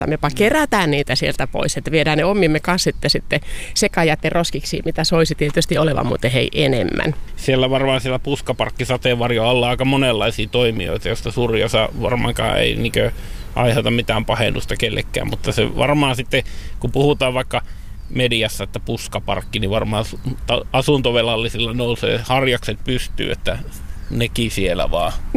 Me kerätään niitä sieltä pois, että viedään ne ommimme kassit sitten sekajäteroskiksi, mitä soisi tietysti olevan muuten enemmän. Siellä varmaan siellä puskaparkkisateenvarjon alla aika monenlaisia toimijoita, joista suuri osa varmaankaan ei aiheuta mitään pahennusta kellekään, mutta se varmaan sitten, kun puhutaan vaikka mediassa, että puskaparkki, niin varmaan asuntovelallisilla nousee harjakset pystyy, että nekin siellä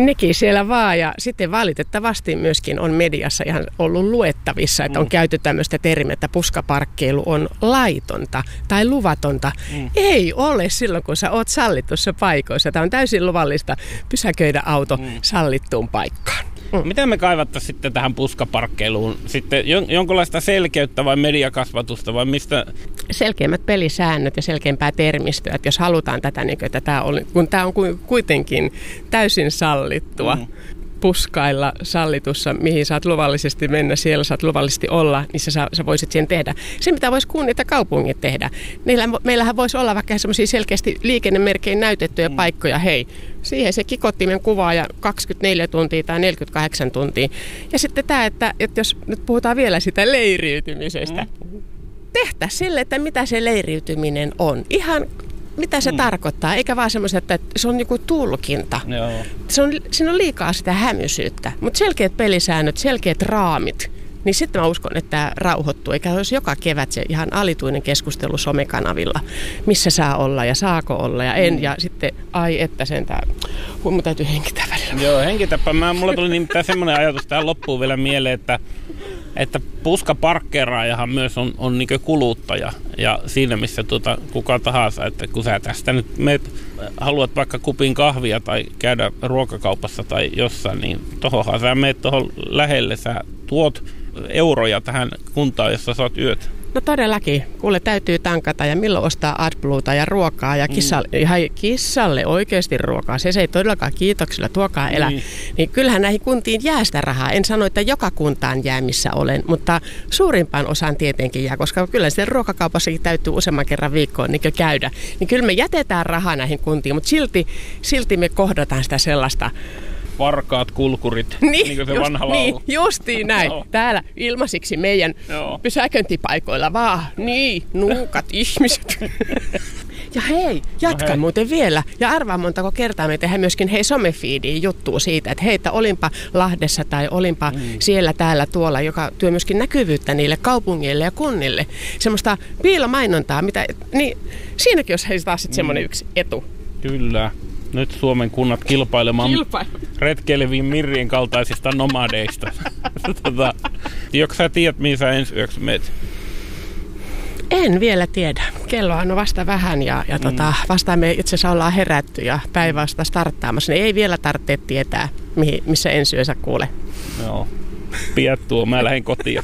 vaan. Ja sitten valitettavasti myöskin on mediassa ihan ollut luettavissa, että on käyty tämmöistä termiä, että puskaparkkeilu on laitonta tai luvatonta. Ei ole silloin, kun sä oot sallitussa paikoissa. Tämä on täysin luvallista pysäköidä auto sallittuun paikkaan. Miten me kaivattaisiin sitten tähän puskaparkkeiluun? Sitten jonkinlaista selkeyttä vai mediakasvatusta vai mistä? Selkeimmät pelisäännöt ja selkeämpää termistöä, että jos halutaan tätä, niin että kun tämä on kuitenkin täysin sallittua. Puskailla sallitussa, mihin saat luvallisesti mennä, siellä saat luvallisesti olla, niin sä voisit sen tehdä. Se, mitä vois kunnat ja kaupungit tehdä. Meillähän voisi olla vaikka semmoisia selkeästi liikennemerkein näytettyjä paikkoja. Hei, siihen se kikottimen kuvaa 24 tuntia tai 48 tuntia. Ja sitten tämä, että jos nyt puhutaan vielä sitä leiriytymisestä. Tehtäisiin sille, että mitä se leiriytyminen on. Ihan mitä se tarkoittaa, eikä vaan semmoista, että se on niinku tulkinta. Joo. Siinä on liikaa sitä hämysyyttä, mutta selkeät pelisäännöt, selkeät raamit, niin sitten mä uskon, että tämä rauhoittuu. Eikä olisi joka kevät se ihan alituinen keskustelu somekanavilla, missä saa olla ja saako olla ja en. Ja sitten, ai että sentään, mun täytyy hengittää välillä. Joo, hengitäpä. Mulla tuli nimittäin semmoinen ajatus tähän loppuun vielä mieleen, että puskaparkkeeraajahan myös on niin kuluttaja ja siinä missä kuka tahansa, että kun sä tästä nyt haluat vaikka kupin kahvia tai käydä ruokakaupassa tai jossain, niin tohonhan sä meet tohon lähelle, sä tuot euroja tähän kuntaan, jossa sä oot yöt. No todellakin. Kuule, täytyy tankata ja milloin ostaa AdBlueta ja ruokaa ja kissalle oikeasti ruokaa. Se ei todellakaan kiitoksilla tuokaa elä. Niin kyllähän näihin kuntiin jää sitä rahaa. En sano, että joka kuntaan jää missä olen, mutta suurimpaan osaan tietenkin jää, koska kyllä sitten ruokakaupassakin täytyy useamman kerran viikkoon niin käydä. Niin kyllä me jätetään rahaa näihin kuntiin, mutta silti me kohdataan sitä sellaista varkaat kulkurit, niin kuin se vanha laulu. Niin, justiin näin. Täällä ilmaisiksi meidän pysäköintipaikoilla vaan. Niin, nuukat ihmiset. Ja hei, jatkan muuten vielä. Ja arvaa montako kertaa me tehdään myöskin somefiidiin juttua siitä, että hei, että olinpa Lahdessa tai olinpa siellä, täällä, tuolla, joka työ myöskin näkyvyyttä niille kaupungeille ja kunnille. Semmoista piilomainontaa, niin siinäkin olisi heistä taas semmoinen yksi etu. Kyllä. Nyt Suomen kunnat kilpailemaan retkeileviin mirrien kaltaisista nomadeista. Joko sä tiedät, mihin sä ensi yöksi meet? En vielä tiedä. Kellohan on vasta vähän ja vasta me itse asiassa ollaan herätty ja päivä vasta starttaamassa. Niin ei vielä tarvitse tietää, missä ensi yössä kuule. Joo. Piettua, mä lähden kotiin.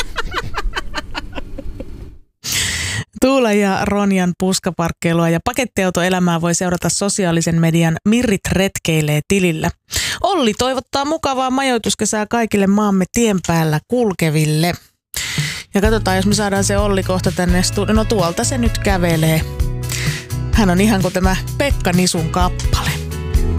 Tuula ja Ronjan puskaparkkeilua ja pakettiautoelämää voi seurata sosiaalisen median Mirrit retkeilee -tilillä. Olli toivottaa mukavaa majoituskesää kaikille maamme tien päällä kulkeville. Ja katsotaan, jos me saadaan se Olli kohta tänne No tuolta se nyt kävelee. Hän on ihan kuin tämä Pekka Nisun kappale.